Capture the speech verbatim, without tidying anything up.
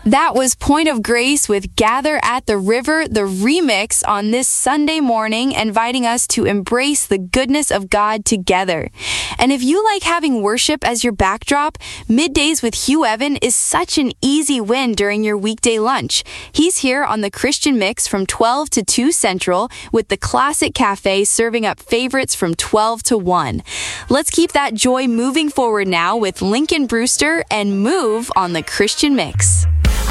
That was Point of Grace with Gather at the River, the remix on this Sunday morning, inviting us to embrace the goodness of God together. And if you like having worship as your backdrop, Middays with Hugh Evan is such an easy win during your weekday lunch. He's here on the Christian Mix from twelve to two Central with the Classic Cafe serving up favorites from twelve to one. Let's keep that joy moving forward now with Lincoln Brewster and Move on the Christian Mix.